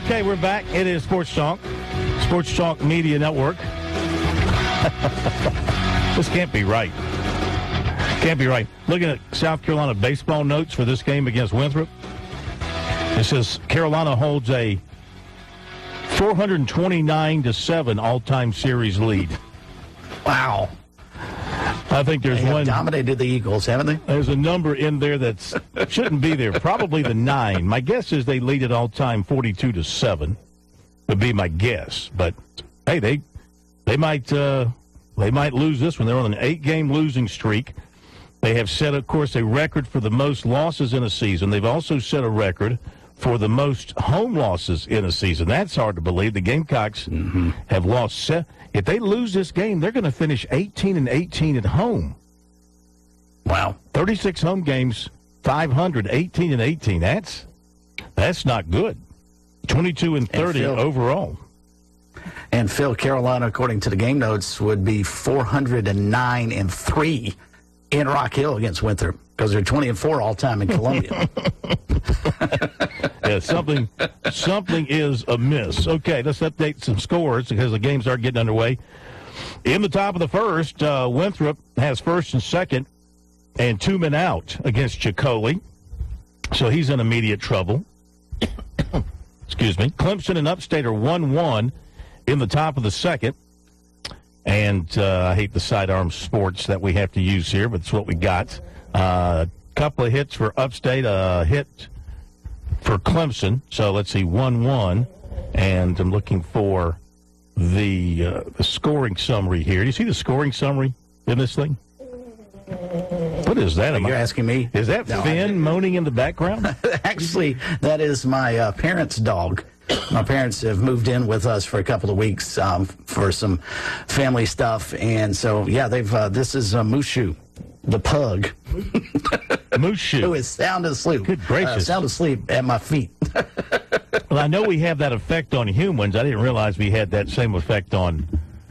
Okay, we're back. It is Sports Talk Media Network. This can't be right. Can't be right. Looking at South Carolina baseball notes for this game against Winthrop. It says Carolina holds a 429-7 all-time series lead. Wow. I think there's one. Dominated the Eagles, haven't they? There's a number in there that shouldn't be there. Probably the 9. My guess is they lead it all time 42-7. Would be my guess. But hey, they might lose this one. They're on an 8-game losing streak. They have set, of course, a record for the most losses in a season. They've also set a record for the most home losses in a season. That's hard to believe. The Gamecocks have lost. If they lose this game, they're going to finish 18-18 at home. Wow. 36 home games, 500, 18-18. That's not good. 22-30 overall. And Phil, Carolina, according to the game notes, would be 409-3 in Rock Hill against Winthrop because they're 20-4 all time in Columbia. Yeah, something is amiss. Okay, let's update some scores because the games are getting underway. In the top of the first, Winthrop has first and second and 2 men out against Chicoly. So he's in immediate trouble. Excuse me. Clemson and Upstate are 1-1 in the top of the second. And I hate the sidearm sports that we have to use here, but it's what we got. A couple of hits for Upstate, a hit for Clemson. So let's see, 1-1. And I'm looking for the scoring summary here. Do you see the scoring summary in this thing? What is that? You're asking me? Is that Finn moaning in the background? Actually, that is my parents' dog. My parents have moved in with us for a couple of weeks for some family stuff. And so, yeah, this is Mushu, the pug. Mushu. Who is sound asleep. Good gracious. Sound asleep at my feet. Well, I know we have that effect on humans. I didn't realize we had that same effect on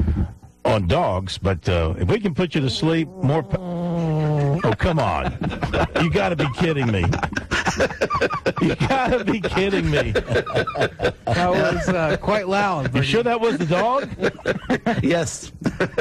dogs. But if we can put you to sleep, more... Oh, come on. You got to be kidding me. You got to be kidding me. That was quite loud. You sure that was the dog? Yes.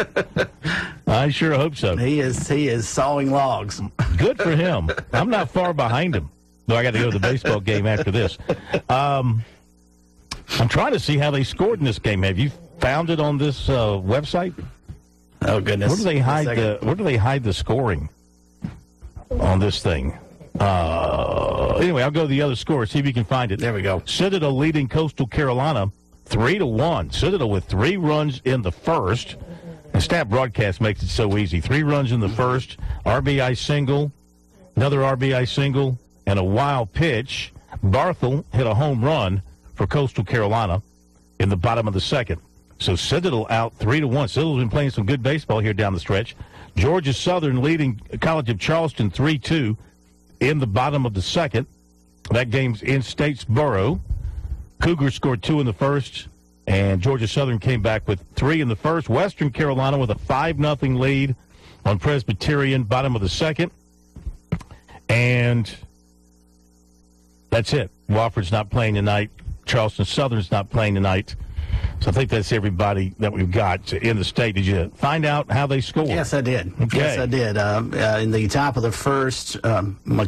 I sure hope so. He is sawing logs. Good for him. I'm not far behind him. Though I got to go to the baseball game after this. I'm trying to see how they scored in this game. Have you found it on this website? Oh goodness! Where do they hide the scoring on this thing? Anyway, I'll go to the other score. See if you can find it. There we go. Citadel leading Coastal Carolina 3-1. Citadel with 3 runs in the first. And Stat Broadcast makes it so easy. 3 runs in the first. RBI single, another RBI single, and a wild pitch. Barthel hit a home run for Coastal Carolina in the bottom of the second. So Citadel out 3-1. Citadel's been playing some good baseball here down the stretch. Georgia Southern leading College of Charleston 3-2 in the bottom of the second. That game's in Statesboro. Cougars scored 2 in the first, and Georgia Southern came back with 3 in the first. Western Carolina with a 5-0 lead on Presbyterian, bottom of the second. And that's it. Wofford's not playing tonight. Charleston Southern's not playing tonight. So I think that's everybody that we've got in the state. Did you find out how they scored? Yes, I did. Okay. Yes, I did. In the top of the first,